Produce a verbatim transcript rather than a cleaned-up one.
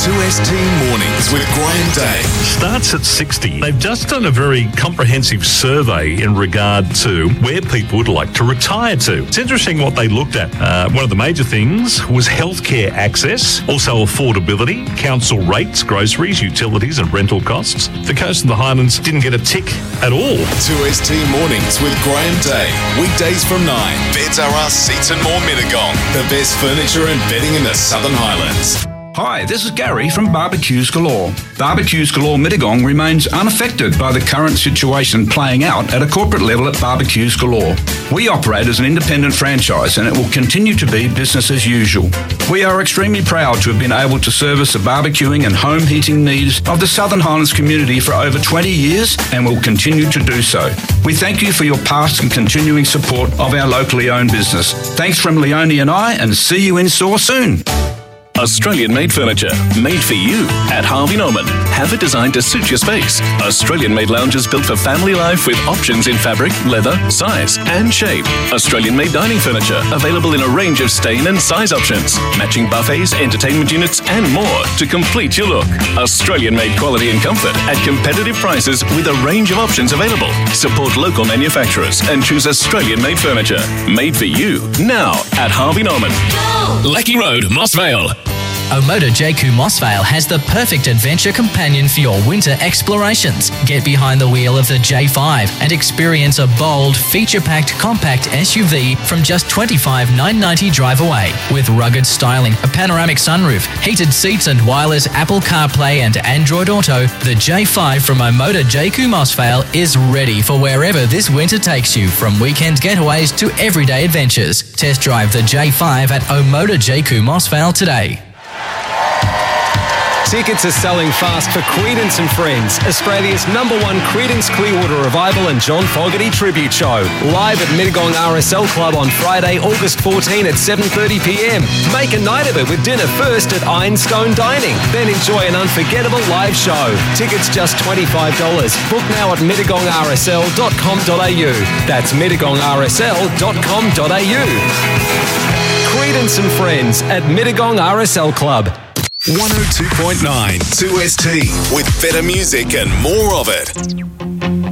two S T Mornings with Graham Day. Starts at sixty. They've just done a very comprehensive survey in regard to where people would like to retire to. It's interesting what they looked at. Uh, one of the major things was healthcare access, also affordability, council rates, groceries, utilities and rental costs. The Coast and the Highlands didn't get a tick at all. two S T Mornings with Graham Day. Weekdays from nine. Beds R Us Seats and More Mittagong. The best furniture and bedding in the Southern Highlands. Hi, this is Gary from Barbecues Galore. Barbecues Galore Mittagong remains unaffected by the current situation playing out at a corporate level at Barbecues Galore. We operate as an independent franchise and it will continue to be business as usual. We are extremely proud to have been able to service the barbecuing and home heating needs of the Southern Highlands community for over twenty years and will continue to do so. We thank you for your past and continuing support of our locally owned business. Thanks from Leonie and I, and see you in store soon. Australian-made furniture, made for you at Harvey Norman. Have it designed to suit your space. Australian-made lounges built for family life with options in fabric, leather, size and shape. Australian-made dining furniture available in a range of stain and size options. Matching buffets, entertainment units and more to complete your look. Australian-made quality and comfort at competitive prices with a range of options available. Support local manufacturers and choose Australian-made furniture. Made for you now at Harvey Norman. Lecky Road, Moss Vale. Omoda Jayco Mossvale has the perfect adventure companion for your winter explorations. Get behind the wheel of the J five and experience a bold, feature-packed compact S U V from just twenty-five thousand nine hundred ninety dollars drive away. With rugged styling, a panoramic sunroof, heated seats and wireless Apple CarPlay and Android Auto, the J five from Omoda Jayco Mossvale is ready for wherever this winter takes you, from weekend getaways to everyday adventures. Test drive the J five at Omoda Jayco Mossvale today. Tickets are selling fast for Creedence and Friends, Australia's number one Creedence Clearwater Revival and John Fogerty Tribute Show. Live at Mittagong R S L Club on Friday, August fourteenth at seven thirty p m. Make a night of it with dinner first at Ironstone Dining. Then enjoy an unforgettable live show. Tickets just twenty-five dollars. Book now at mittagong r s l dot com dot a u. That's mittagong r s l dot com dot a u. Creedence and Friends at Mittagong R S L Club. one oh two point nine two S T with better music and more of it.